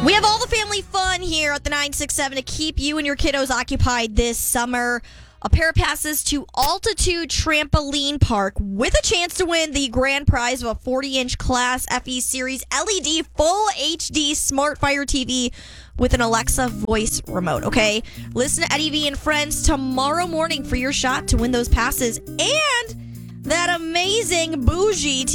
We have all the family fun here at the 967 to keep you and your kiddos occupied this summer. A pair of passes to Altitude Trampoline Park with a chance to win the grand prize of a 40-inch Class FE Series LED Full HD Smart Fire TV with an Alexa voice remote, okay? Listen to Eddie V and Friends tomorrow morning for your shot to win those passes and that amazing bougie